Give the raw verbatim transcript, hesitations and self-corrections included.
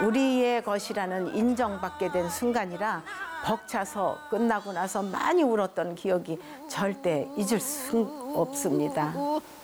우리의 것이라는 인정받게 된 순간이라 벅차서 끝나고 나서 많이 울었던 기억이 절대 잊을 수 없습니다.